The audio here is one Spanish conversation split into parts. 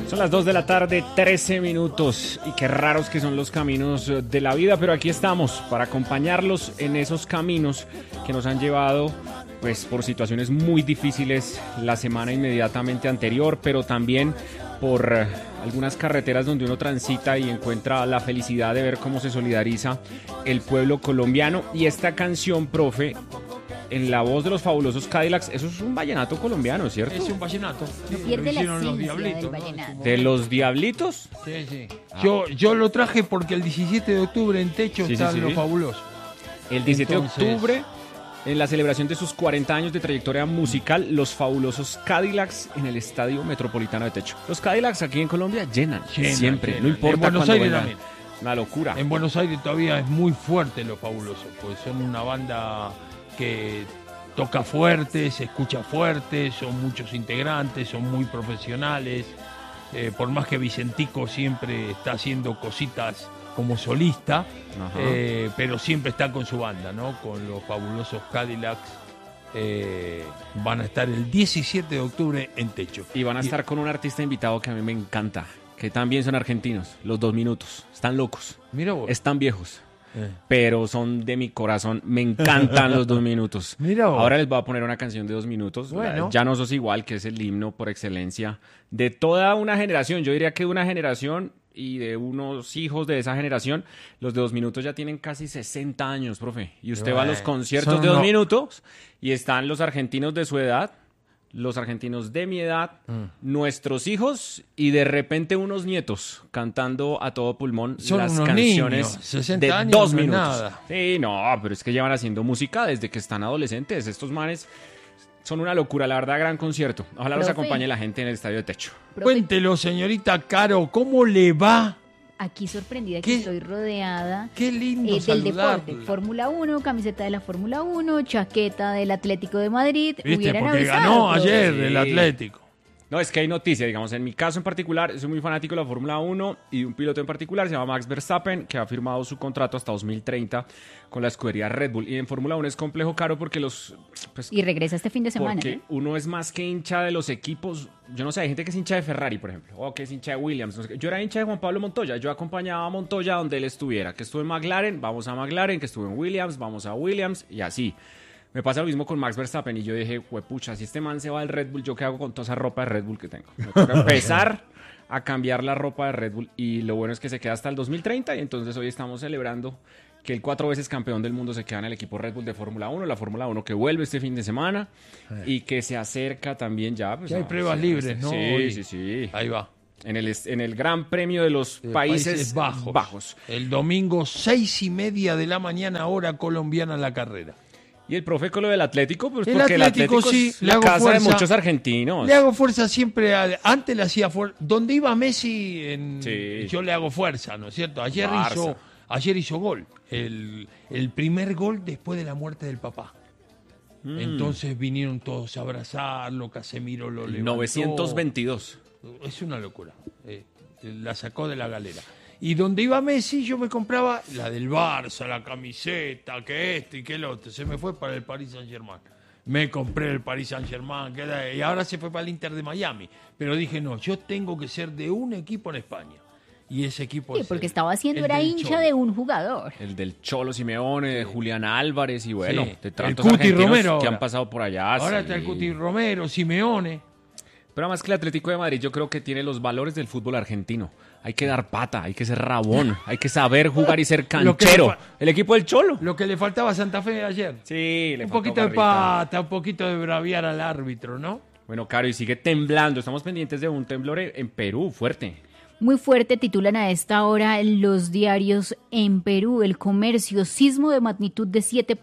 Son las 2 de la tarde, 13 minutos, y qué raros que son los caminos de la vida, pero aquí estamos para acompañarlos en esos caminos que nos han llevado pues por situaciones muy difíciles la semana inmediatamente anterior, pero también por algunas carreteras donde uno transita y encuentra la felicidad de ver cómo se solidariza el pueblo colombiano. Y esta canción, profe, en la voz de los fabulosos Cadillacs, eso es un vallenato colombiano, ¿cierto? Es un vallenato. No pierde la hicieron los esencia Diablitos, del ¿no? vallenato. ¿De los Diablitos? Sí, sí. Yo lo traje porque el 17 de octubre en Techo Sí, están sí, sí. los fabulosos. El 17 Entonces, de octubre, en la celebración de sus 40 años de trayectoria musical, los fabulosos Cadillacs en el Estadio Metropolitano de Techo. Los Cadillacs aquí en Colombia llenan siempre, llenan. no importa En Buenos cuándo Aires vengan. también. Una locura. En Buenos Aires todavía es muy fuerte los fabulosos, pues son una banda que toca fuerte, se escucha fuerte, son muchos integrantes, son muy profesionales. Por más que Vicentico siempre está haciendo cositas como solista, pero siempre está con su banda, ¿no? Con los fabulosos Cadillacs. Van a estar el 17 de octubre en Techo. Y van a estar con un artista invitado que a mí me encanta, que también son argentinos, los 2 minutos. Están locos, Mira vos. están viejos, pero son de mi corazón. Me encantan los 2 minutos. Mira vos. Ahora les voy a poner una canción de 2 minutos. Bueno. Ya no sos igual, que es el himno por excelencia de toda una generación. Yo diría que de una generación y de unos hijos de esa generación. Los de 2 minutos ya tienen casi 60 años, profe. Y usted va a los conciertos son de 2 no- minutos y están los argentinos de su edad, los argentinos de mi edad, nuestros hijos y de repente unos nietos cantando a todo pulmón Son las unos canciones niños, 60 de años 2 no es minutos. nada. Sí, no, pero es que llevan haciendo música desde que están adolescentes. Estos manes son una locura, la verdad, gran concierto. Ojalá los Profe. acompañe la gente en el Estadio de Techo. Profe, Cuéntelo, señorita Caro, ¿cómo le va? aquí sorprendida ¿Qué? que estoy rodeada Qué lindo del saludarla. deporte. Fórmula 1, camiseta de la Fórmula 1, chaqueta del Atlético de Madrid. ¿Viste? Hubieran Porque avisado, ganó profe. ayer Sí. el Atlético. No, es que hay noticias, digamos, en mi caso en particular, soy muy fanático de la Fórmula 1 y un piloto en particular se llama Max Verstappen, que ha firmado su contrato hasta 2030 con la escudería Red Bull. Y en Fórmula 1 es complejo, Caro, porque pues, Y regresa este fin de semana. porque uno es más que hincha de los equipos. Yo no sé, hay gente que es hincha de Ferrari, por ejemplo, o que es hincha de Williams. No sé qué. Yo era hincha de Juan Pablo Montoya, yo acompañaba a Montoya donde él estuviera. Que estuvo en McLaren, vamos a McLaren, que estuvo en Williams, vamos a Williams, y así. Me pasa lo mismo con Max Verstappen y yo dije, huepucha, si este man se va del Red Bull, ¿yo qué hago con toda esa ropa de Red Bull que tengo? Me toca empezar a cambiar la ropa de Red Bull, y lo bueno es que se queda hasta el 2030, y entonces hoy estamos celebrando que el 4 veces campeón del mundo se queda en el equipo Red Bull de Fórmula 1, la Fórmula 1 que vuelve este fin de semana y que se acerca también ya. Pues, Ya hay pruebas libres, ¿no? Sí, Hoy. sí. Ahí va. En el Gran Premio de los Países Bajos. El domingo, 6:30 de la mañana, hora colombiana, la carrera. Y el profe con lo del Atlético, pues El porque el Atlético, Atlético sí, es le la hago casa de fuerza. muchos argentinos. Le hago fuerza siempre. Antes le hacía fuerza. Donde iba Messi, Sí. yo le hago fuerza, ¿no es cierto? Barça. Ayer hizo gol. El primer gol después de la muerte del papá. Entonces vinieron todos a abrazarlo, Casemiro lo levantó. 922. Es una locura. La sacó de la galera. Y donde iba Messi, yo me compraba la del Barça, la camiseta, que este y que el otro. Se me fue para el Paris Saint-Germain. Me compré el Paris Saint-Germain, y ahora se fue para el Inter de Miami. Pero dije, no, yo tengo que ser de un equipo en España. Y ese equipo Sí, es porque el- estaba haciendo, el era del hincha Cholo. de un jugador. El del Cholo Simeone, de Julián Álvarez y bueno, Sí. de El tantos Cuti argentinos Romero que ahora. han pasado por allá. Ahora sí. está el Cuti Romero, Simeone. Pero además que el Atlético de Madrid yo creo que tiene los valores del fútbol argentino. Hay que dar pata, hay que ser rabón, hay que saber jugar y ser Lo que canchero. le fa- El equipo del Cholo. Lo que le faltaba a Santa Fe ayer. Sí, le Un faltó poquito de garrita. pata, un poquito de braviar al árbitro, ¿no? Bueno, Caro, y sigue temblando. Estamos pendientes de un temblor en Perú, fuerte. Muy fuerte, titulan a esta hora los diarios en Perú. El Comercio, sismo de magnitud de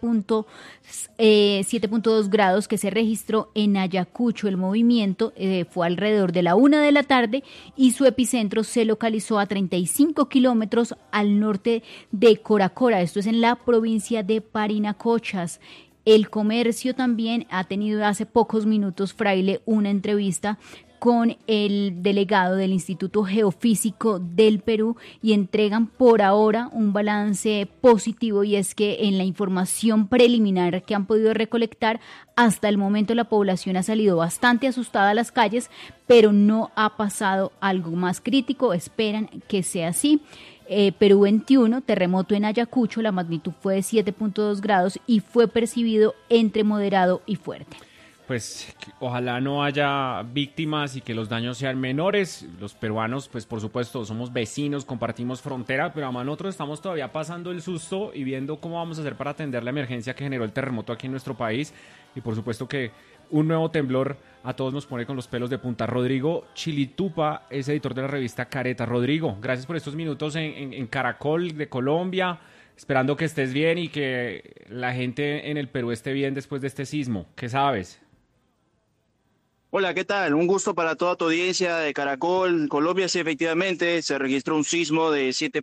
7.2 grados que se registró en Ayacucho. El movimiento fue alrededor de la 1 de la tarde y su epicentro se localizó a 35 kilómetros al norte de Coracora. Esto es en la provincia de Parinacochas. El Comercio también ha tenido hace pocos minutos, Fraile, una entrevista con el delegado del Instituto Geofísico del Perú y entregan por ahora un balance positivo, y es que en la información preliminar que han podido recolectar, hasta el momento la población ha salido bastante asustada a las calles, pero no ha pasado algo más crítico. Esperan que sea así. Perú 21, terremoto en Ayacucho, la magnitud fue de 7.2 grados y fue percibido entre moderado y fuerte. Pues ojalá no haya víctimas y que los daños sean menores. Los peruanos, pues por supuesto, somos vecinos, compartimos frontera, pero además nosotros estamos todavía pasando el susto y viendo cómo vamos a hacer para atender la emergencia que generó el terremoto aquí en nuestro país. Y por supuesto que un nuevo temblor a todos nos pone con los pelos de punta. Rodrigo Chilitupa es editor de la revista Careta. Rodrigo, gracias por estos minutos en Caracol de Colombia. Esperando que estés bien y que la gente en el Perú esté bien después de este sismo. ¿Qué sabes? Hola, ¿qué tal? Un gusto para toda tu audiencia de Caracol. Colombia, sí, efectivamente, se registró un sismo de 7.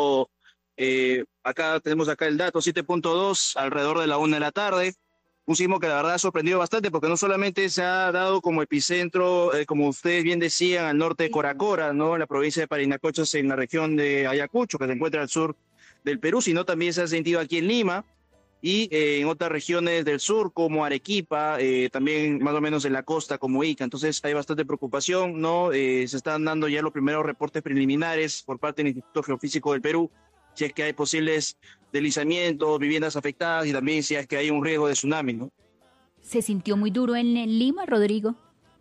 Acá tenemos el dato, 7.2, alrededor de la 1 de la tarde. Un sismo que la verdad ha sorprendido bastante porque no solamente se ha dado como epicentro, como ustedes bien decían, al norte de Coracora, ¿no? En la provincia de Parinacochas, en la región de Ayacucho, que se encuentra al sur del Perú, sino también se ha sentido aquí en Lima y en otras regiones del sur como Arequipa, también más o menos en la costa como Ica. Entonces hay bastante preocupación, ¿no? Se están dando ya los primeros reportes preliminares por parte del Instituto Geofísico del Perú, si es que hay posibles deslizamientos, viviendas afectadas y también si es que hay un riesgo de tsunami, ¿no? ¿Se sintió muy duro en Lima, Rodrigo?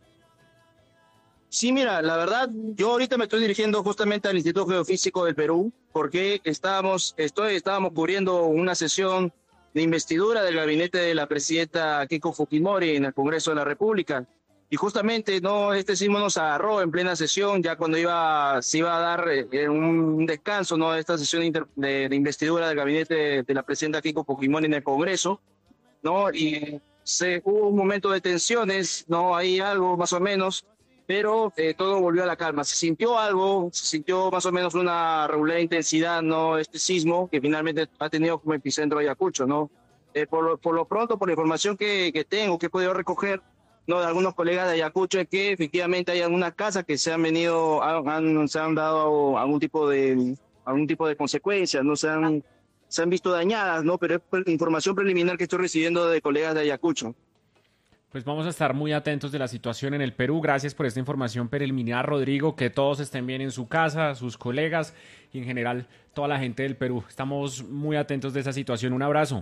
Sí, mira, la verdad, yo ahorita me estoy dirigiendo justamente al Instituto Geofísico del Perú porque estábamos cubriendo una sesión de investidura del gabinete de la presidenta Keiko Fujimori en el Congreso de la República. Y justamente este sismo nos agarró en plena sesión, ya cuando se iba a dar un descanso, ¿no? Esta sesión de investidura del gabinete de la presidenta Keiko Fujimori en el Congreso, ¿no? Y hubo un momento de tensiones, ¿no? Ahí algo más o menos, pero todo volvió a la calma. Se sintió más o menos una regular intensidad, ¿no? Este sismo que finalmente ha tenido como epicentro Ayacucho, ¿no? Por lo pronto, por la información que tengo, que he podido recoger, ¿no? De algunos colegas de Ayacucho, es que efectivamente hay algunas casas que se han dado algún tipo de consecuencias, ¿no? Se han visto dañadas, ¿no? Pero es información preliminar que estoy recibiendo de colegas de Ayacucho. Pues vamos a estar muy atentos de la situación en el Perú. Gracias por esta información preliminar, Rodrigo. Que todos estén bien en su casa, sus colegas y en general toda la gente del Perú. Estamos muy atentos de esa situación. Un abrazo.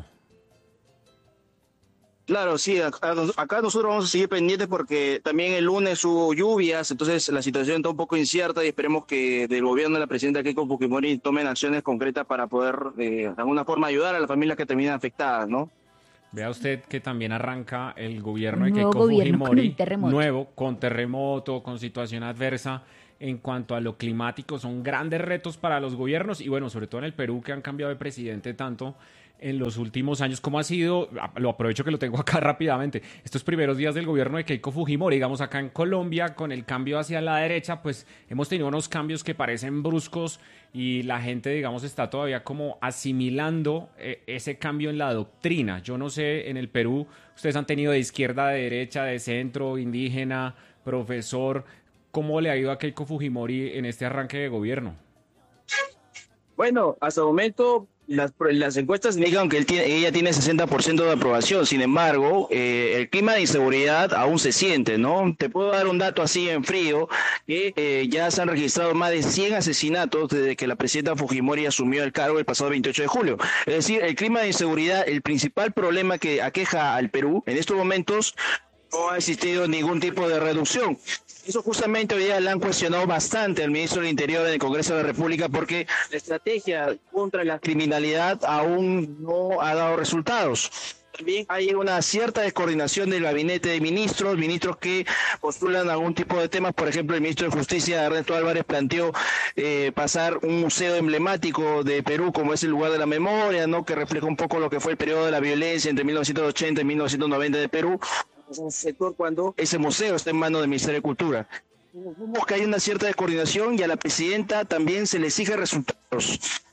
Claro, sí, acá nosotros vamos a seguir pendientes porque también el lunes hubo lluvias, entonces la situación está un poco incierta y esperemos que del gobierno de la presidenta Keiko Fujimori tomen acciones concretas para poder de alguna forma ayudar a las familias que terminan afectadas, ¿no? Vea usted que también arranca el gobierno de Nuevo Keiko gobierno Fujimori, con terremoto, con situación adversa. En cuanto a lo climático, son grandes retos para los gobiernos y bueno, sobre todo en el Perú, que han cambiado de presidente tanto en los últimos años. ¿Cómo ha sido? Lo aprovecho que lo tengo acá rápidamente. Estos primeros días del gobierno de Keiko Fujimori, digamos acá en Colombia, con el cambio hacia la derecha, pues hemos tenido unos cambios que parecen bruscos y la gente, digamos, está todavía como asimilando ese cambio en la doctrina. Yo no sé, en el Perú, ustedes han tenido de izquierda, de derecha, de centro, indígena, profesor. ¿Cómo le ha ido a Keiko Fujimori en este arranque de gobierno? Bueno, hasta el momento las encuestas indican que ella tiene 60% de aprobación. Sin embargo, el clima de inseguridad aún se siente, ¿no? Te puedo dar un dato así en frío, que ya se han registrado más de 100 asesinatos desde que la presidenta Fujimori asumió el cargo el pasado 28 de julio. Es decir, el clima de inseguridad, el principal problema que aqueja al Perú en estos momentos, no ha existido ningún tipo de reducción. Eso justamente hoy día le han cuestionado bastante al ministro del Interior en el Congreso de la República porque la estrategia contra la criminalidad aún no ha dado resultados. También hay una cierta descoordinación del gabinete de ministros que postulan algún tipo de temas. Por ejemplo, el ministro de Justicia, Ernesto Álvarez, planteó pasar un museo emblemático de Perú, como es el lugar de la memoria, ¿no? Que refleja un poco lo que fue el periodo de la violencia entre 1980 y 1990 de Perú. Un sector cuando ese museo está en manos del Ministerio de Cultura. Vemos que hay una cierta descoordinación y a la presidenta también se le exige resultados.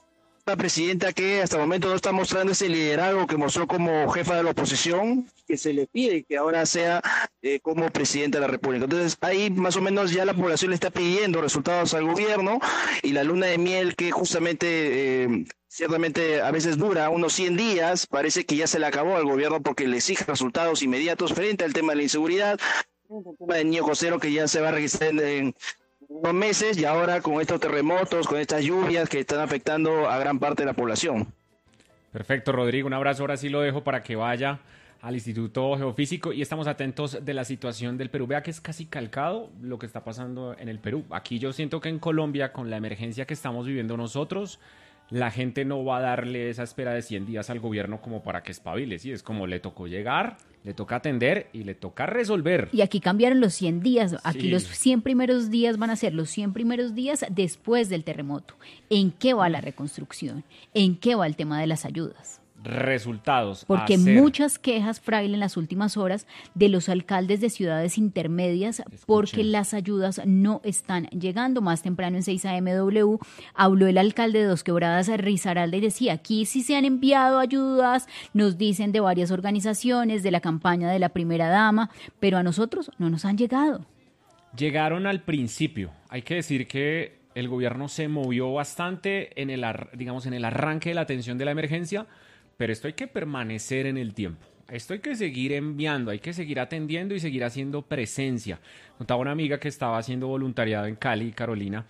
una presidenta que hasta el momento no está mostrando ese liderazgo que mostró como jefa de la oposición, que se le pide que ahora sea como presidenta de la República. Entonces ahí más o menos ya la población le está pidiendo resultados al gobierno, y la luna de miel que justamente ciertamente a veces dura unos 100 días, parece que ya se le acabó al gobierno porque le exige resultados inmediatos frente al tema de la inseguridad, un tema de niño cosero que ya se va a registrar en unos meses, y ahora con estos terremotos, con estas lluvias que están afectando a gran parte de la población. Perfecto, Rodrigo, un abrazo. Ahora sí lo dejo para que vaya al Instituto Geofísico y estamos atentos de la situación del Perú. Vea que es casi calcado lo que está pasando en el Perú. Aquí yo siento que en Colombia, con la emergencia que estamos viviendo nosotros, la gente no va a darle esa espera de 100 días al gobierno como para que espabile, ¿sí? Es como le tocó llegar, le toca atender y le toca resolver. Y aquí cambiaron los 100 días. Aquí Sí. los 100 primeros días van a ser los 100 primeros días después del terremoto. ¿En qué va la reconstrucción? ¿En qué va el tema de las ayudas? Resultados. Porque hacer. muchas quejas, Fraile, en las últimas horas de los alcaldes de ciudades intermedias porque las ayudas no están llegando. Más temprano en 6am habló el alcalde de Dos Quebradas, Risaralda, y decía, aquí sí se han enviado ayudas, nos dicen de varias organizaciones, de la campaña de la primera dama, pero a nosotros no nos han llegado. Llegaron al principio. Hay que decir que el gobierno se movió bastante en el arranque de la atención de la emergencia, pero esto hay que permanecer en el tiempo. Esto hay que seguir enviando, hay que seguir atendiendo y seguir haciendo presencia. Contaba una amiga que estaba haciendo voluntariado en Cali, Carolina,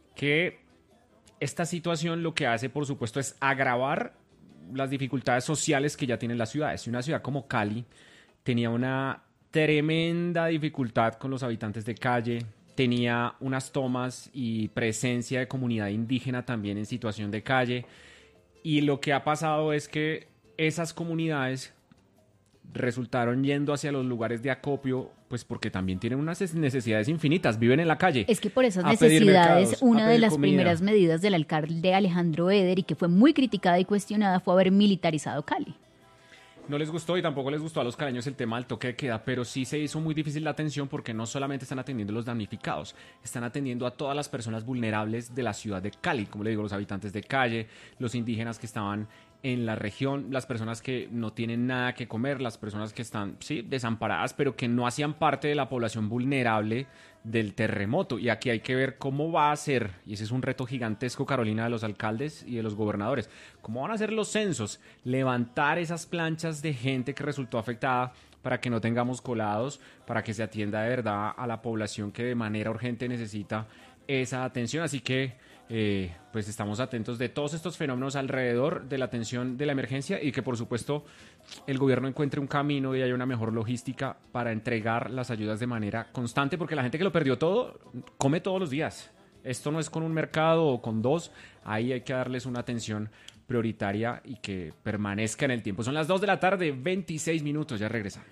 que esta situación lo que hace, por supuesto, es agravar las dificultades sociales que ya tienen las ciudades. Y una ciudad como Cali tenía una tremenda dificultad con los habitantes de calle, tenía unas tomas y presencia de comunidad indígena también en situación de calle. Y lo que ha pasado es que esas comunidades resultaron yendo hacia los lugares de acopio, pues porque también tienen unas necesidades infinitas, viven en la calle. Es que por esas a pedir necesidades, mercados, una a de pedir las comida. primeras medidas del alcalde Alejandro Eder, y que fue muy criticada y cuestionada, fue haber militarizado Cali. No les gustó y tampoco les gustó a los caleños el tema del toque de queda, pero sí se hizo muy difícil la atención porque no solamente están atendiendo a los damnificados, están atendiendo a todas las personas vulnerables de la ciudad de Cali, como le digo, los habitantes de calle, los indígenas que estaban en la región, las personas que no tienen nada que comer, las personas que están, sí, desamparadas, pero que no hacían parte de la población vulnerable del terremoto. Y aquí hay que ver cómo va a ser, y ese es un reto gigantesco, Carolina, de los alcaldes y de los gobernadores, cómo van a ser los censos, levantar esas planchas de gente que resultó afectada para que no tengamos colados, para que se atienda de verdad a la población que de manera urgente necesita esa atención. Así que pues estamos atentos de todos estos fenómenos alrededor de la atención de la emergencia y que por supuesto el gobierno encuentre un camino y haya una mejor logística para entregar las ayudas de manera constante, porque la gente que lo perdió todo come todos los días. Esto no es con un mercado o con dos, ahí hay que darles una atención prioritaria y que permanezca en el tiempo. Son las 2 de la tarde, 26 minutos, ya regresamos.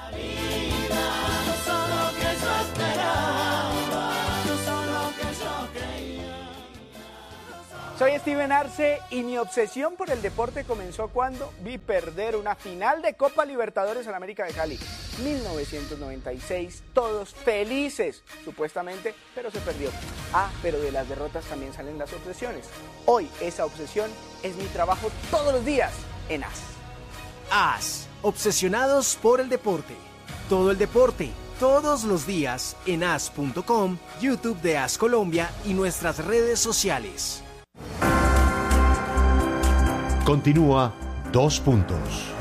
Soy Steven Arce y mi obsesión por el deporte comenzó cuando vi perder una final de Copa Libertadores en América de Cali. 1996, todos felices, supuestamente, pero se perdió. Pero de las derrotas también salen las obsesiones. Hoy esa obsesión es mi trabajo todos los días en AS. AS, obsesionados por el deporte. Todo el deporte, todos los días en as.com, YouTube de AS Colombia y nuestras redes sociales. Continúa 2 puntos.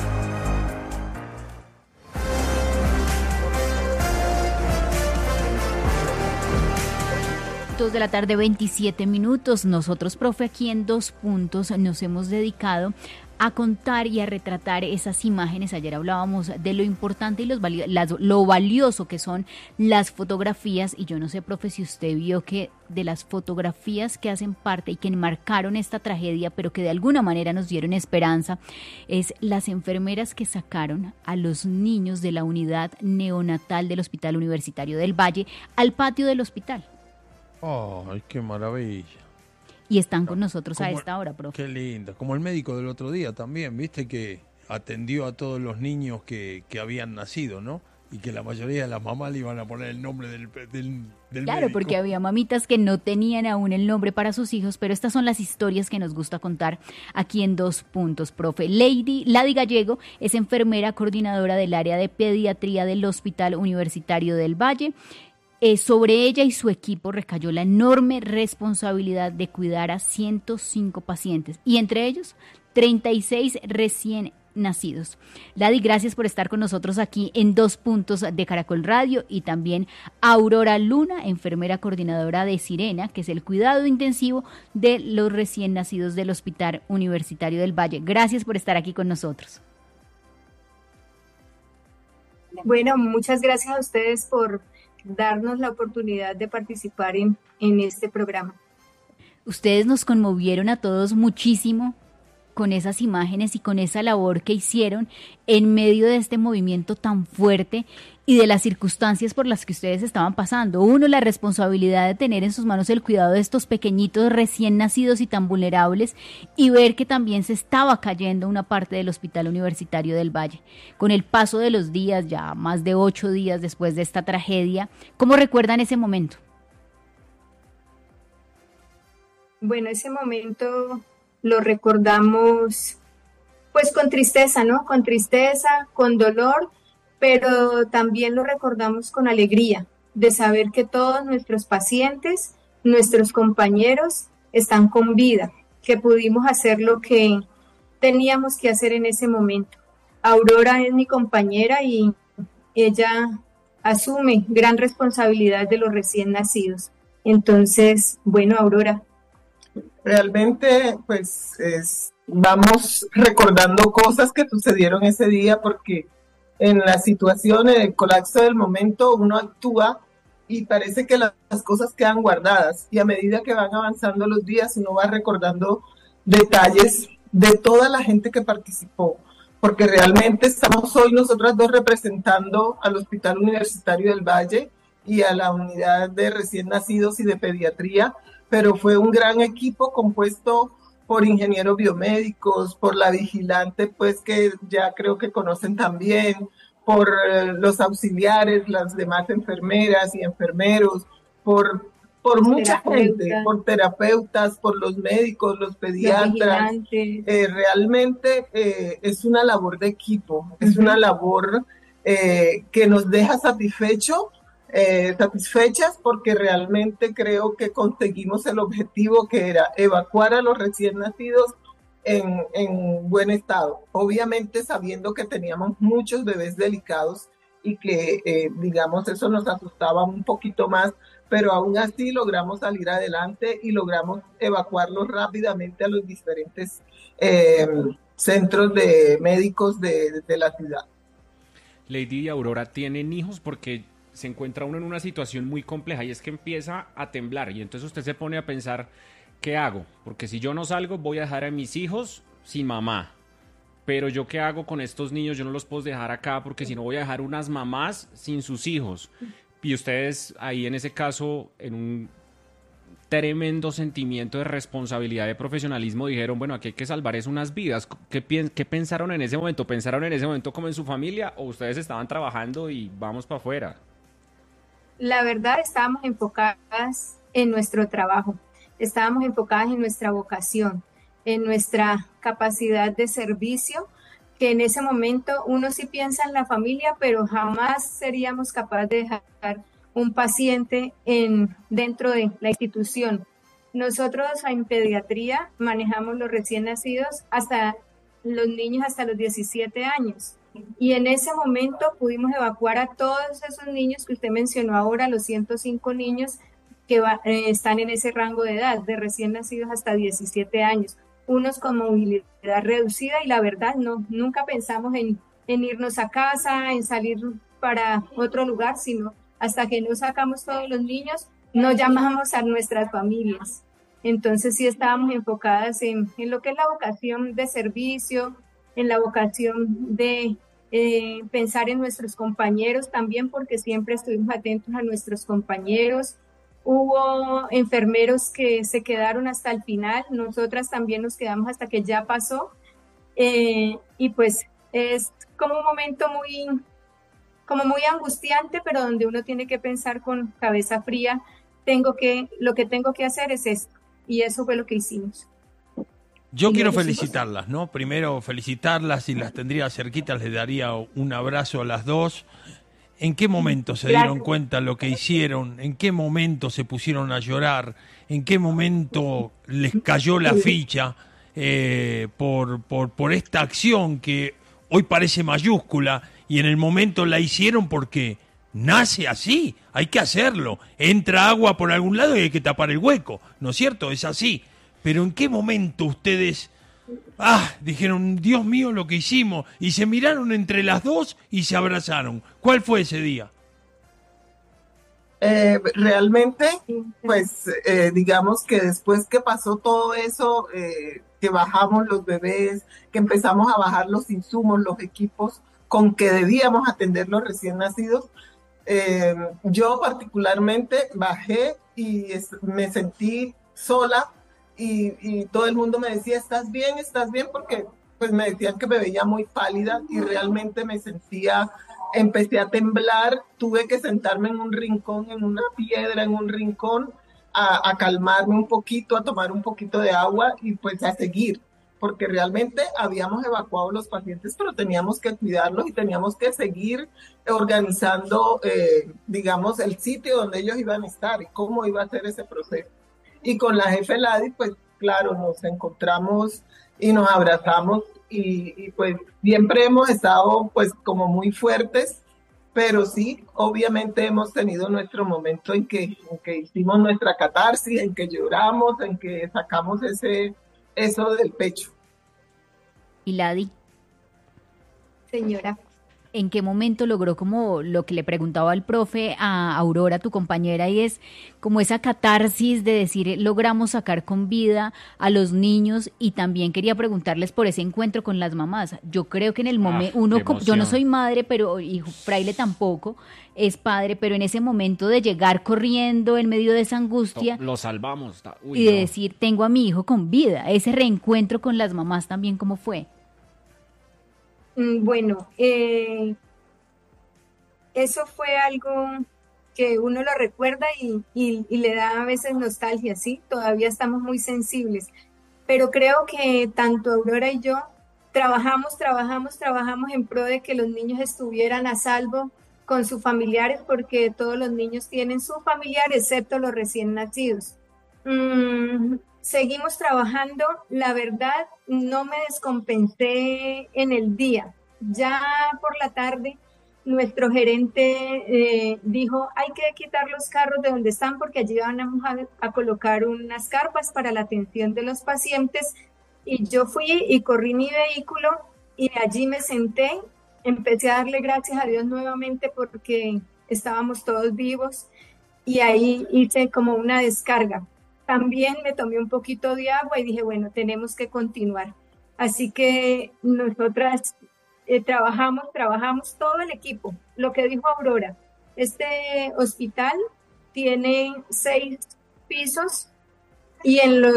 2 de la tarde, 27 minutos. Nosotros, profe, aquí en 2 puntos nos hemos dedicado a contar y a retratar esas imágenes. Ayer hablábamos de lo importante y lo valioso que son las fotografías, y yo no sé, profe, si usted vio que de las fotografías que hacen parte y que enmarcaron esta tragedia, pero que de alguna manera nos dieron esperanza, es las enfermeras que sacaron a los niños de la unidad neonatal del Hospital Universitario del Valle al patio del hospital. ¡Ay, qué maravilla! Y están con nosotros a esta hora, profe. Qué linda. Como el médico del otro día también, viste, que atendió a todos los niños que habían nacido, ¿no? y que la mayoría de las mamás le iban a poner el nombre del Claro, médico. porque había mamitas que no tenían aún el nombre para sus hijos, pero estas son las historias que nos gusta contar aquí en 2 puntos, profe. Lady Gallego es enfermera coordinadora del área de pediatría del Hospital Universitario del Valle. Sobre ella y su equipo recayó la enorme responsabilidad de cuidar a 105 pacientes y entre ellos 36 recién nacidos. Lady, gracias por estar con nosotros aquí en 2 puntos de Caracol Radio, y también Aurora Luna, enfermera coordinadora de Sirena, que es el cuidado intensivo de los recién nacidos del Hospital Universitario del Valle. Gracias por estar aquí con nosotros. Bueno, muchas gracias a ustedes por darnos la oportunidad de participar en este programa. Ustedes nos conmovieron a todos muchísimo con esas imágenes y con esa labor que hicieron en medio de este movimiento tan fuerte y de las circunstancias por las que ustedes estaban pasando. Uno, la responsabilidad de tener en sus manos el cuidado de estos pequeñitos recién nacidos y tan vulnerables, y ver que también se estaba cayendo una parte del Hospital Universitario del Valle. Con el paso de los días, ya más de 8 días después de esta tragedia, ¿cómo recuerdan ese momento? Bueno, ese momento lo recordamos pues con tristeza, ¿no? Con tristeza, con dolor, pero también lo recordamos con alegría de saber que todos nuestros pacientes, nuestros compañeros están con vida, que pudimos hacer lo que teníamos que hacer en ese momento. Aurora es mi compañera y ella asume gran responsabilidad de los recién nacidos. Entonces, bueno, Aurora. Realmente, pues, vamos recordando cosas que sucedieron ese día, porque en la situación, en el colapso del momento, uno actúa y parece que las cosas quedan guardadas, y a medida que van avanzando los días, uno va recordando detalles de toda la gente que participó, porque realmente estamos hoy nosotras dos representando al Hospital Universitario del Valle y a la unidad de recién nacidos y de pediatría, pero fue un gran equipo compuesto por ingenieros biomédicos, por la vigilante, pues que ya creo que conocen también, por los auxiliares, las demás enfermeras y enfermeros, por mucha gente, por terapeutas, por los médicos, los pediatras. Realmente es una labor de equipo, es una labor que nos deja satisfechas, porque realmente creo que conseguimos el objetivo, que era evacuar a los recién nacidos en buen estado. Obviamente sabiendo que teníamos muchos bebés delicados y que, digamos, eso nos asustaba un poquito más, pero aún así logramos salir adelante y logramos evacuarlos rápidamente a los diferentes centros de médicos de la ciudad. Lady y Aurora tienen hijos, porque se encuentra uno en una situación muy compleja y es que empieza a temblar y entonces usted se pone a pensar, ¿qué hago? Porque si yo no salgo voy a dejar a mis hijos sin mamá, pero yo ¿qué hago con estos niños? Yo no los puedo dejar acá porque si no voy a dejar unas mamás sin sus hijos. Y ustedes ahí en ese caso, en un tremendo sentimiento de responsabilidad, de profesionalismo, dijeron, bueno, aquí hay que salvar es unas vidas. ¿Qué pensaron en ese momento? ¿Pensaron en ese momento como en su familia o ustedes estaban trabajando y vamos para afuera? La verdad, estábamos enfocadas en nuestro trabajo, estábamos enfocadas en nuestra vocación, en nuestra capacidad de servicio, que en ese momento uno sí piensa en la familia, pero jamás seríamos capaces de dejar un paciente dentro de la institución. Nosotros en pediatría manejamos los recién nacidos hasta los niños hasta los 17 años. Y en ese momento pudimos evacuar a todos esos niños que usted mencionó ahora, los 105 niños que están en ese rango de edad, de recién nacidos hasta 17 años, unos con movilidad reducida, y la verdad nunca pensamos en irnos a casa, en salir para otro lugar, sino hasta que no sacamos todos los niños, no llamamos a nuestras familias. Entonces sí estábamos enfocadas en lo que es la vocación de servicio, en la vocación de pensar en nuestros compañeros también, porque siempre estuvimos atentos a nuestros compañeros. Hubo enfermeros que se quedaron hasta el final, nosotras también nos quedamos hasta que ya pasó, y pues es como un momento muy como muy angustiante, pero donde uno tiene que pensar con cabeza fría, lo que tengo que hacer es esto, y eso fue lo que hicimos. Yo quiero felicitarlas, ¿no? Primero felicitarlas, si las tendría cerquitas les daría un abrazo a las dos. ¿En qué momento se dieron cuenta lo que hicieron? ¿En qué momento se pusieron a llorar? ¿En qué momento les cayó la ficha por esta acción que hoy parece mayúscula y en el momento la hicieron porque nace así? Hay que hacerlo. Entra agua por algún lado y hay que tapar el hueco, ¿no es cierto? Es así. Pero ¿en qué momento ustedes dijeron, Dios mío, lo que hicimos? Y se miraron entre las dos y se abrazaron. ¿Cuál fue ese día? Realmente, pues digamos que después que pasó todo eso, que bajamos los bebés, que empezamos a bajar los insumos, los equipos con que debíamos atender los recién nacidos, yo particularmente bajé y me sentí sola. Y todo el mundo me decía, ¿estás bien? ¿Estás bien? Porque pues me decían que me veía muy pálida y realmente empecé a temblar, tuve que sentarme en un rincón, en una piedra, en un rincón, a calmarme un poquito, a tomar un poquito de agua y pues a seguir, porque realmente habíamos evacuado los pacientes, pero teníamos que cuidarlos y teníamos que seguir organizando, digamos, el sitio donde ellos iban a estar y cómo iba a ser ese proceso. Y con la jefe Ladi, pues claro, nos encontramos y nos abrazamos y pues siempre hemos estado pues como muy fuertes, pero sí, obviamente hemos tenido nuestro momento en que hicimos nuestra catarsis, en que lloramos, en que sacamos eso del pecho. ¿Y Ladi? Señora. ¿En qué momento logró como lo que le preguntaba al profe a Aurora, tu compañera, y es como esa catarsis de decir logramos sacar con vida a los niños? Y también quería preguntarles por ese encuentro con las mamás. Yo creo que en el momento, yo no soy madre, pero y Fraile tampoco es padre, pero en ese momento de llegar corriendo en medio de esa angustia. Lo salvamos. Y de decir, tengo a mi hijo con vida. Ese reencuentro con las mamás también, ¿cómo fue? Bueno, eso fue algo que uno lo recuerda y le da a veces nostalgia, ¿sí? Todavía estamos muy sensibles, pero creo que tanto Aurora y yo trabajamos en pro de que los niños estuvieran a salvo con sus familiares, porque todos los niños tienen su familiar, excepto los recién nacidos. Seguimos trabajando, la verdad no me descompensé en el día. Ya por la tarde nuestro gerente dijo, hay que quitar los carros de donde están porque allí vamos a colocar unas carpas para la atención de los pacientes, y yo fui y corrí mi vehículo y allí me senté, empecé a darle gracias a Dios nuevamente porque estábamos todos vivos y ahí hice como una descarga. También me tomé un poquito de agua y dije, bueno, tenemos que continuar. Así que nosotras trabajamos todo el equipo. Lo que dijo Aurora, este hospital tiene 6 pisos y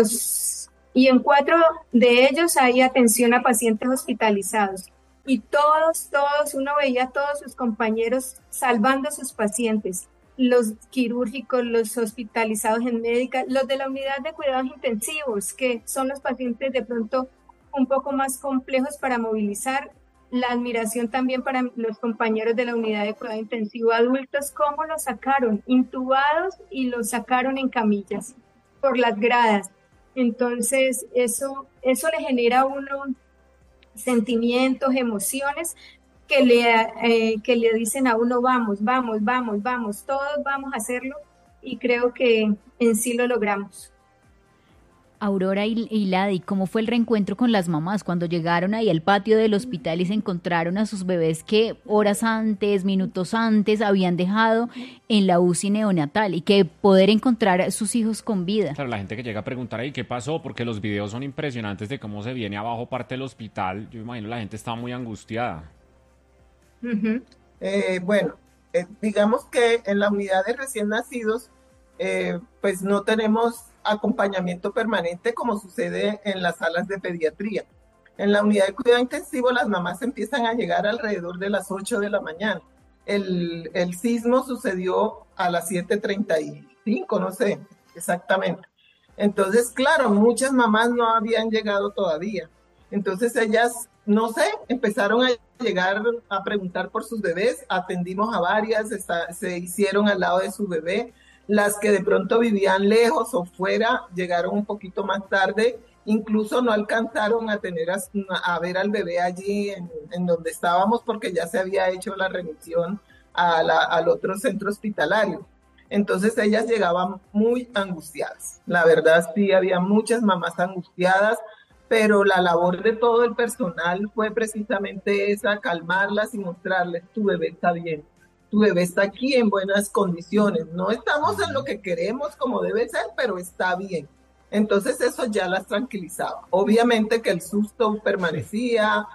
en 4 de ellos hay atención a pacientes hospitalizados. Y todos, uno veía a todos sus compañeros salvando a sus pacientes. Los quirúrgicos, los hospitalizados en médica, los de la unidad de cuidados intensivos, que son los pacientes de pronto un poco más complejos para movilizar. La admiración también para los compañeros de la unidad de cuidado intensivo adultos, cómo los sacaron intubados y los sacaron en camillas por las gradas. Entonces eso le genera a uno sentimientos, emociones que le dicen a uno, vamos, todos vamos a hacerlo, y creo que en sí lo logramos. Aurora y Ladi, ¿cómo fue el reencuentro con las mamás cuando llegaron ahí al patio del hospital y se encontraron a sus bebés que horas antes, minutos antes habían dejado en la UCI neonatal, y que poder encontrar a sus hijos con vida? Claro, la gente que llega a preguntar ahí qué pasó, porque los videos son impresionantes de cómo se viene abajo parte del hospital. Yo imagino la gente está muy angustiada. Bueno, digamos que en la unidad de recién nacidos, pues no tenemos acompañamiento permanente como sucede en las salas de pediatría. En la unidad de cuidado intensivo las mamás empiezan a llegar alrededor de las 8 de la mañana. el sismo sucedió a las 7:35, no sé exactamente. Entonces, claro, muchas mamás no habían llegado todavía. Entonces ellas, no sé, empezaron a llegar a preguntar por sus bebés, atendimos a varias, se hicieron al lado de su bebé. Las que de pronto vivían lejos o fuera llegaron un poquito más tarde, incluso no alcanzaron a a ver al bebé allí en donde estábamos porque ya se había hecho la remisión al otro centro hospitalario. Entonces ellas llegaban muy angustiadas. La verdad sí, había muchas mamás angustiadas, pero la labor de todo el personal fue precisamente esa, calmarlas y mostrarles, tu bebé está bien, tu bebé está aquí en buenas condiciones, no estamos en lo que queremos como debe ser, pero está bien. Entonces eso ya las tranquilizaba. Obviamente que el susto permanecía,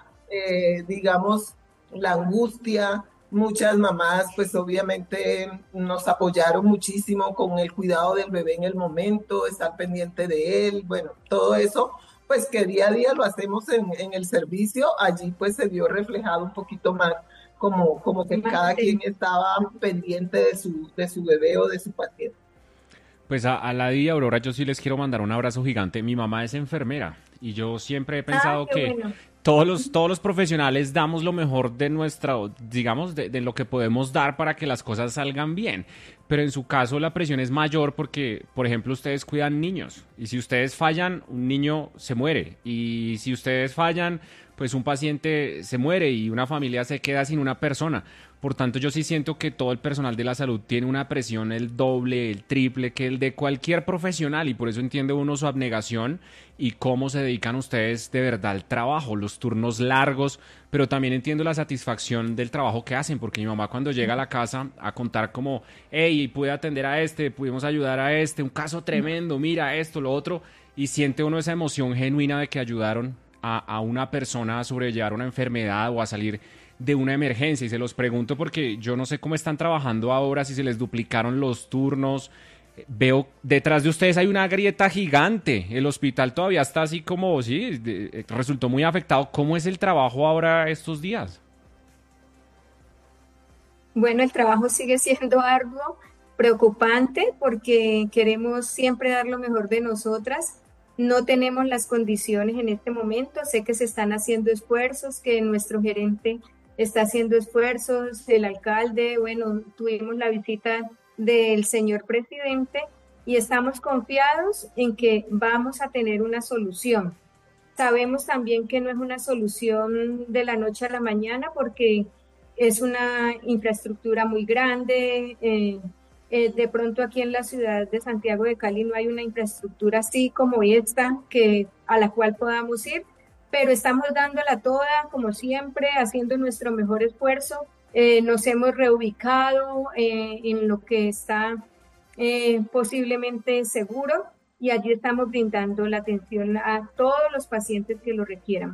digamos, la angustia. Muchas mamás, pues obviamente nos apoyaron muchísimo con el cuidado del bebé en el momento, estar pendiente de él, bueno, todo eso, pues que día a día lo hacemos en el servicio, allí pues se vio reflejado un poquito más como que cada quien estaba pendiente de su bebé o de su paciente. Pues a Ladi y Aurora yo sí les quiero mandar un abrazo gigante. Mi mamá es enfermera y yo siempre he pensado que bueno, todos los profesionales damos lo mejor de nuestra, digamos, de lo que podemos dar para que las cosas salgan bien. Pero en su caso la presión es mayor porque, por ejemplo, ustedes cuidan niños y si ustedes fallan, un niño se muere. Y si ustedes fallan, pues un paciente se muere y una familia se queda sin una persona. Por tanto, yo sí siento que todo el personal de la salud tiene una presión el doble, el triple que el de cualquier profesional y por eso entiende uno su abnegación y cómo se dedican ustedes de verdad al trabajo, los turnos largos, pero también entiendo la satisfacción del trabajo que hacen, porque mi mamá cuando llega a la casa a contar como, hey, pude atender a este, pudimos ayudar a este, un caso tremendo, mira esto, lo otro, y siente uno esa emoción genuina de que ayudaron a una persona a sobrellevar una enfermedad o a salir de una emergencia. Y se los pregunto porque yo no sé cómo están trabajando ahora, si se les duplicaron los turnos. Veo detrás de ustedes hay una grieta gigante. El hospital todavía está así como, sí, resultó muy afectado. ¿Cómo es el trabajo ahora estos días? Bueno, el trabajo sigue siendo arduo, preocupante, porque queremos siempre dar lo mejor de nosotras. No tenemos las condiciones en este momento. Sé que se están haciendo esfuerzos, que nuestro gerente está haciendo esfuerzos, el alcalde, bueno, tuvimos la visita del señor presidente y estamos confiados en que vamos a tener una solución. Sabemos también que no es una solución de la noche a la mañana porque es una infraestructura muy grande. De pronto aquí en la ciudad de Santiago de Cali no hay una infraestructura así como esta a la cual podamos ir, pero estamos dándola toda como siempre, haciendo nuestro mejor esfuerzo. Nos hemos reubicado en lo que está posiblemente seguro y allí estamos brindando la atención a todos los pacientes que lo requieran.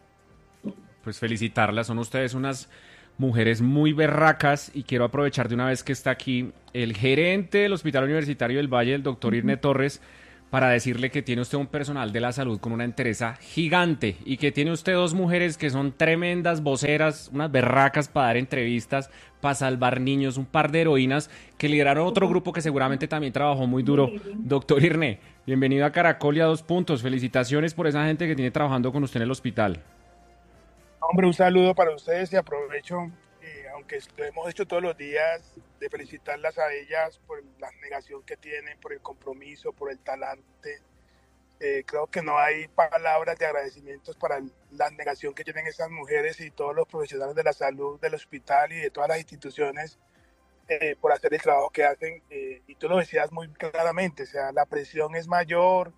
Pues felicitarlas, son ustedes unas mujeres muy berracas y quiero aprovechar de una vez que está aquí el gerente del Hospital Universitario del Valle, el doctor Irne Torres, para decirle que tiene usted un personal de la salud con una entereza gigante y que tiene usted dos mujeres que son tremendas voceras, unas berracas para dar entrevistas, para salvar niños, un par de heroínas que lideraron otro grupo que seguramente también trabajó muy duro. Doctor Irne, bienvenido a Caracol y a Dos Puntos. Felicitaciones por esa gente que tiene trabajando con usted en el hospital. Hombre, un saludo para ustedes y aprovecho, aunque lo hemos hecho todos los días, de felicitarlas a ellas por la negación que tienen, por el compromiso, por el talante. Creo que no hay palabras de agradecimientos para la negación que tienen esas mujeres y todos los profesionales de la salud del hospital y de todas las instituciones por hacer el trabajo que hacen. Y tú lo decías muy claramente, o sea, la presión es mayor.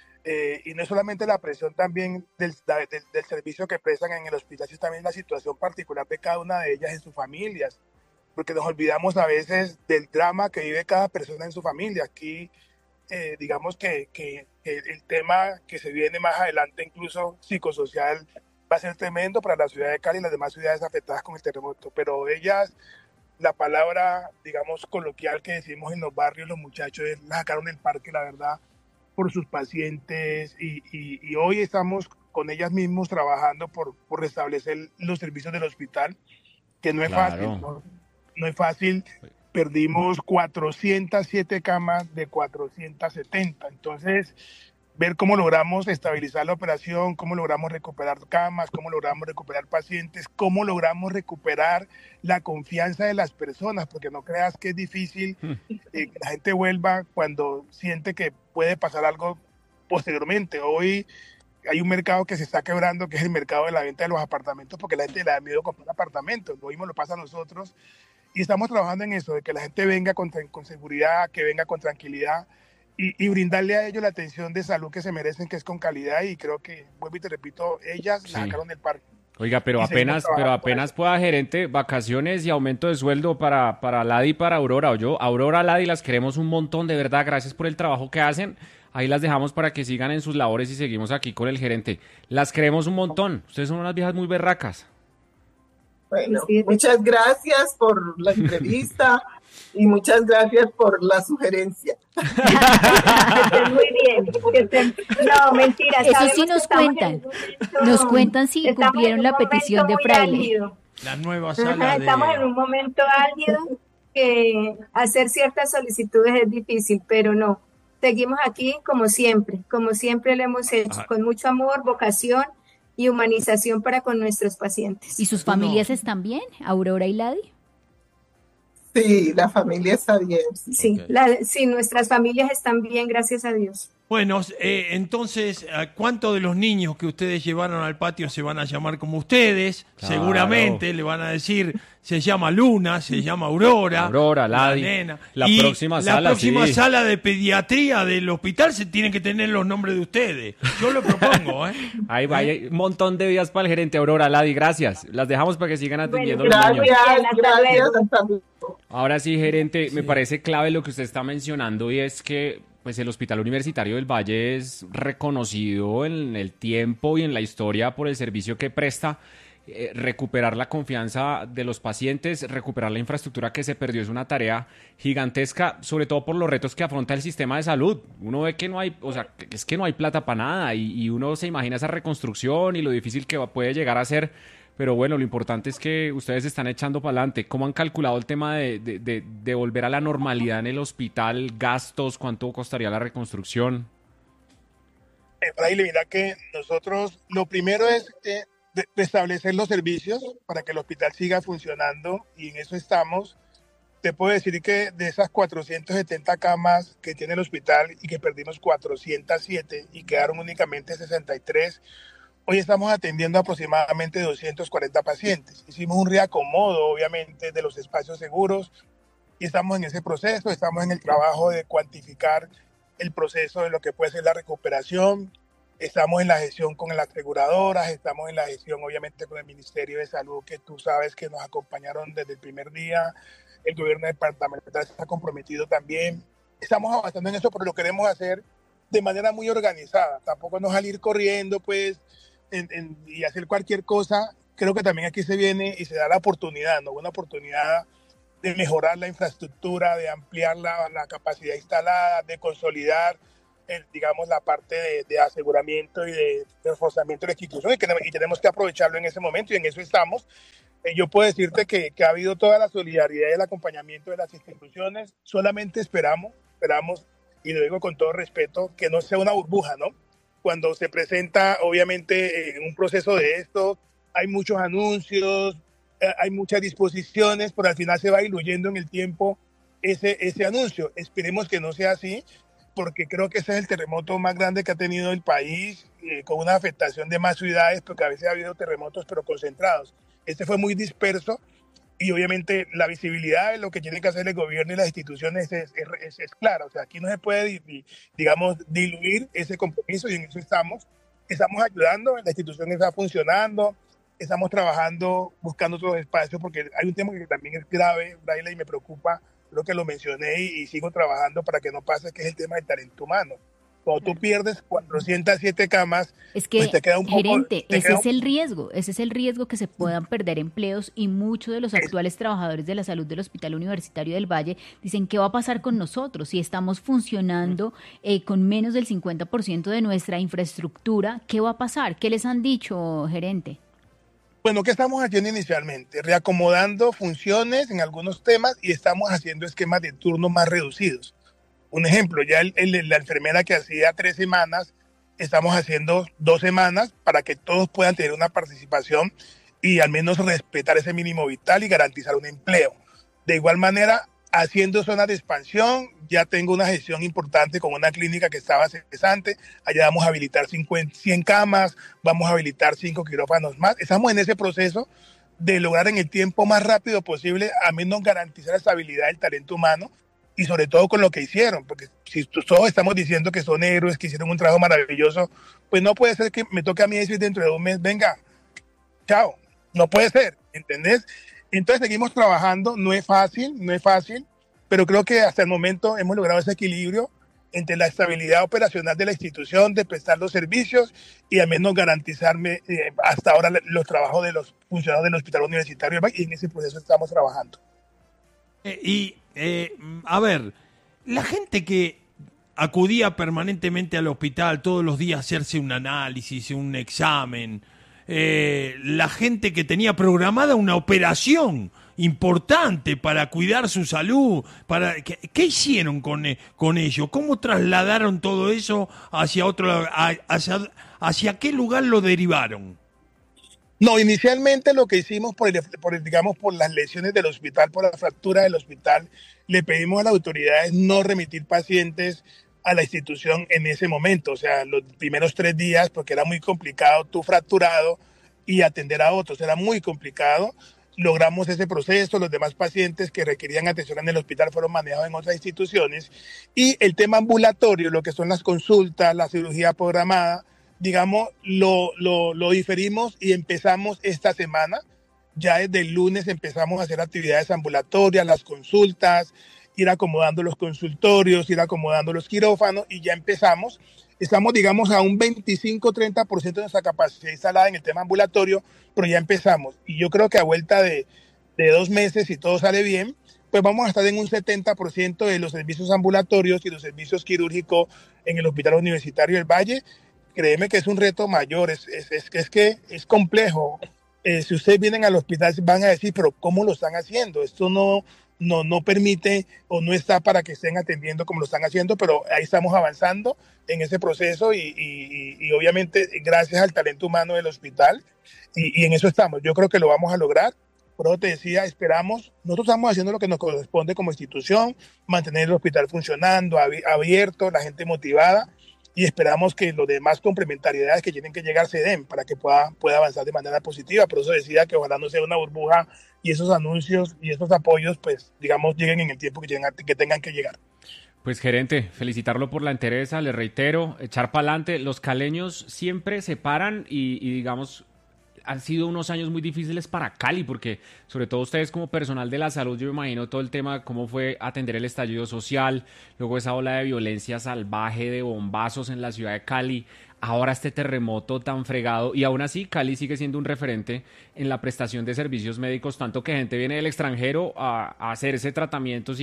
Y no es solamente la presión también del servicio que prestan en el hospital, sino también la situación particular de cada una de ellas en sus familias, porque nos olvidamos a veces del drama que vive cada persona en su familia. Aquí, digamos que el tema que se viene más adelante, incluso psicosocial, va a ser tremendo para la ciudad de Cali y las demás ciudades afectadas con el terremoto, pero ellas, la palabra, digamos, coloquial que decimos en los barrios, los muchachos, la sacaron del parque, la verdad, por sus pacientes y hoy estamos con ellas mismos trabajando por restablecer los servicios del hospital, que no es fácil, ¿no? no es fácil. Perdimos 407 camas de 470. Entonces, ver cómo logramos estabilizar la operación, cómo logramos recuperar camas, cómo logramos recuperar pacientes, cómo logramos recuperar la confianza de las personas, porque no creas que es difícil que la gente vuelva cuando siente que puede pasar algo posteriormente. Hoy hay un mercado que se está quebrando, que es el mercado de la venta de los apartamentos, porque la gente le da miedo comprar apartamentos. Lo mismo lo pasa a nosotros. Y estamos trabajando en eso, de que la gente venga con seguridad, que venga con tranquilidad y brindarle a ellos la atención de salud que se merecen, que es con calidad. Y creo que, vuelvo y te repito, ellas la sacaron del parque. Oiga, pero apenas pueda, gerente, vacaciones y aumento de sueldo para Ladi y para Aurora. Aurora, Ladi, las queremos un montón, de verdad. Gracias por el trabajo que hacen. Ahí las dejamos para que sigan en sus labores y seguimos aquí con el gerente. Las queremos un montón. Ustedes son unas viejas muy berracas. Bueno, muchas gracias por la entrevista y muchas gracias por la sugerencia. Muy bien. No, mentira. Eso sí nos cuentan. Nos cuentan si cumplieron la petición de Fraile. Álgido. La nueva sala Estamos en un momento álgido que hacer ciertas solicitudes es difícil, pero no. Seguimos aquí como siempre lo hemos hecho, con mucho amor, vocación y humanización para con nuestros pacientes. ¿Y sus familias están bien, Aurora y Ladi? Sí, la familia está bien. Sí, sí, nuestras familias están bien, gracias a Dios. Bueno, entonces, ¿cuántos de los niños que ustedes llevaron al patio se van a llamar como ustedes? Claro. Seguramente le van a decir, se llama Luna, se llama Aurora, Ladi, nena. la Y próxima sala, la próxima sí. sala de pediatría del hospital se tiene que tener los nombres de ustedes. Yo lo propongo, ¿eh? Ahí va, hay un montón de días para el gerente. Aurora, Ladi, gracias. Las dejamos para que sigan atendiendo Bueno, a los niños. Gracias. Hasta luego. Ahora sí, gerente, me parece clave lo que usted está mencionando y es que pues el Hospital Universitario del Valle es reconocido en el tiempo y en la historia por el servicio que presta. Recuperar la confianza de los pacientes, recuperar la infraestructura que se perdió es una tarea gigantesca, sobre todo por los retos que afronta el sistema de salud. Uno ve que no hay, o sea, es que no hay plata para nada y uno se imagina esa reconstrucción y lo difícil que puede llegar a ser. Pero bueno, lo importante es que ustedes están echando para adelante. ¿Cómo han calculado el tema de volver a la normalidad en el hospital? ¿Gastos? ¿Cuánto costaría la reconstrucción? Fraile, mira que nosotros lo primero es restablecer los servicios para que el hospital siga funcionando y en eso estamos. Te puedo decir que de esas 470 camas que tiene el hospital y que perdimos 407 y quedaron únicamente 63, hoy estamos atendiendo aproximadamente 240 pacientes. Hicimos un reacomodo, obviamente, de los espacios seguros y estamos en ese proceso, estamos en el trabajo de cuantificar el proceso de lo que puede ser la recuperación. Estamos en la gestión con las aseguradoras, estamos en la gestión, obviamente, con el Ministerio de Salud, que tú sabes que nos acompañaron desde el primer día. El gobierno departamental está comprometido también. Estamos avanzando en eso, pero lo queremos hacer de manera muy organizada. Tampoco no salir corriendo, pues, y hacer cualquier cosa. Creo que también aquí se viene y se da la oportunidad, ¿no? Una oportunidad de mejorar la infraestructura, de ampliar la capacidad instalada, de consolidar, digamos, la parte de aseguramiento y de reforzamiento de la institución y tenemos que aprovecharlo en ese momento y en eso estamos. Yo puedo decirte que ha habido toda la solidaridad y el acompañamiento de las instituciones. Solamente esperamos, y lo digo con todo respeto, que no sea una burbuja, ¿no? Cuando se presenta, obviamente, un proceso de esto, hay muchos anuncios, hay muchas disposiciones, pero al final se va diluyendo en el tiempo ese anuncio. Esperemos que no sea así, porque creo que ese es el terremoto más grande que ha tenido el país, con una afectación de más ciudades, porque a veces ha habido terremotos, pero concentrados. Este fue muy disperso y obviamente la visibilidad de lo que tiene que hacer el gobierno y las instituciones es clara. O sea, aquí no se puede, digamos, diluir ese compromiso y en eso estamos ayudando, la institución está funcionando, estamos trabajando, buscando otros espacios, porque hay un tema que también es grave, Braila, y me preocupa, creo que lo mencioné y sigo trabajando para que no pase, que es el tema del talento humano. Cuando tú pierdes 407 camas, es que, pues te queda un poco... Gerente, ese es el riesgo que se puedan perder empleos y muchos de los actuales trabajadores de la salud del Hospital Universitario del Valle dicen, ¿qué va a pasar con nosotros si estamos funcionando con menos del 50% de nuestra infraestructura? ¿Qué va a pasar? ¿Qué les han dicho, gerente? Bueno, ¿qué estamos haciendo inicialmente? Reacomodando funciones en algunos temas y estamos haciendo esquemas de turno más reducidos. Un ejemplo, ya la enfermera que hacía 3 semanas, estamos haciendo 2 semanas para que todos puedan tener una participación y al menos respetar ese mínimo vital y garantizar un empleo. De igual manera, haciendo zonas de expansión, ya tengo una gestión importante con una clínica que estaba cesante, allá vamos a habilitar 100 camas, vamos a habilitar 5 quirófanos más. Estamos en ese proceso de lograr en el tiempo más rápido posible, al menos garantizar la estabilidad del talento humano y sobre todo con lo que hicieron, porque si todos estamos diciendo que son héroes, que hicieron un trabajo maravilloso, pues no puede ser que me toque a mí decir dentro de un mes, venga, chao, no puede ser, ¿entendés? Entonces seguimos trabajando, no es fácil, pero creo que hasta el momento hemos logrado ese equilibrio entre la estabilidad operacional de la institución, de prestar los servicios y al menos garantizarme hasta ahora los trabajos de los funcionarios del Hospital Universitario, y en ese proceso estamos trabajando. A ver, la gente que acudía permanentemente al hospital todos los días a hacerse un análisis, un examen, la gente que tenía programada una operación importante para cuidar su salud, ¿qué hicieron con ello? ¿Cómo trasladaron todo eso hacia otro, hacia qué lugar lo derivaron? No, inicialmente lo que hicimos por las lesiones del hospital, por la fractura del hospital, le pedimos a las autoridades no remitir pacientes a la institución en ese momento, o sea, los primeros 3 días, porque era muy complicado tú fracturado y atender a otros, era muy complicado. Logramos ese proceso, los demás pacientes que requerían atención en el hospital fueron manejados en otras instituciones, y el tema ambulatorio, lo que son las consultas, la cirugía programada, digamos, lo diferimos y empezamos esta semana. Ya desde el lunes empezamos a hacer actividades ambulatorias, las consultas, ir acomodando los consultorios, ir acomodando los quirófanos, y ya estamos, digamos, a un 25-30% de nuestra capacidad instalada en el tema ambulatorio, pero ya empezamos. Y yo creo que a vuelta de 2 meses, si todo sale bien, pues vamos a estar en un 70% de los servicios ambulatorios y los servicios quirúrgicos en el Hospital Universitario del Valle. Créeme que es un reto mayor, es que es complejo. Si ustedes vienen al hospital van a decir, pero ¿cómo lo están haciendo? Esto no permite o no está para que estén atendiendo como lo están haciendo, pero ahí estamos avanzando en ese proceso y obviamente gracias al talento humano del hospital y en eso estamos. Yo creo que lo vamos a lograr. Por eso te decía, nosotros estamos haciendo lo que nos corresponde como institución, mantener el hospital funcionando, abierto, la gente motivada, y esperamos que los demás complementariedades que tienen que llegar se den para que pueda avanzar de manera positiva. Por eso decía que ojalá no sea una burbuja y esos anuncios y esos apoyos, pues, digamos, lleguen en el tiempo que tengan que llegar. Pues, gerente, felicitarlo por la entereza, le reitero, echar para adelante. Los caleños siempre se paran y digamos, han sido unos años muy difíciles para Cali, porque sobre todo ustedes como personal de la salud, yo me imagino todo el tema, cómo fue atender el estallido social, luego esa ola de violencia salvaje, de bombazos en la ciudad de Cali, ahora este terremoto tan fregado, y aún así Cali sigue siendo un referente en la prestación de servicios médicos, tanto que gente viene del extranjero a hacerse tratamientos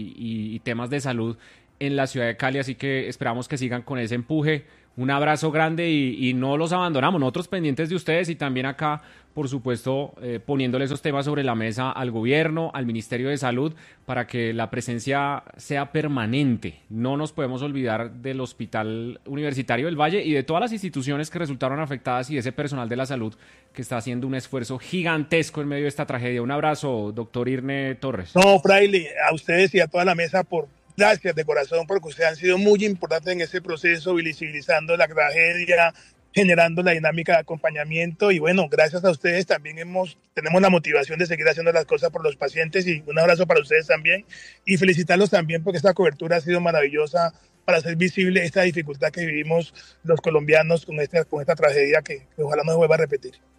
y temas de salud en la ciudad de Cali, así que esperamos que sigan con ese empuje. Un abrazo grande y no los abandonamos, nosotros pendientes de ustedes y también acá, por supuesto, poniéndole esos temas sobre la mesa al gobierno, al Ministerio de Salud, para que la presencia sea permanente. No nos podemos olvidar del Hospital Universitario del Valle y de todas las instituciones que resultaron afectadas y ese personal de la salud que está haciendo un esfuerzo gigantesco en medio de esta tragedia. Un abrazo, doctor Irne Torres. No, Fraile, a ustedes y a toda la mesa gracias de corazón, porque ustedes han sido muy importantes en ese proceso, visibilizando la tragedia, generando la dinámica de acompañamiento, y bueno, gracias a ustedes también tenemos la motivación de seguir haciendo las cosas por los pacientes, y un abrazo para ustedes también, y felicitarlos también porque esta cobertura ha sido maravillosa para hacer visible esta dificultad que vivimos los colombianos con esta tragedia que ojalá no se vuelva a repetir.